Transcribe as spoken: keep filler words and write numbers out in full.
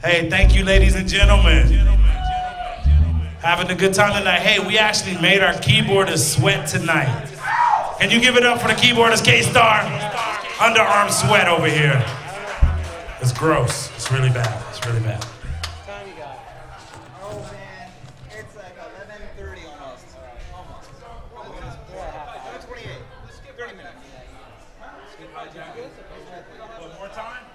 Hey, thank you, ladies and gentlemen. Having a good time tonight. Hey, we actually made our keyboardist sweat tonight. Can you give it up for the keyboardist, K-Star? Underarm sweat over here. It's gross. It's really bad. It's really bad. Time you got? Oh man, it's like eleven thirty almost. Almost. eleven twenty-eight. thirty minutes. One more time?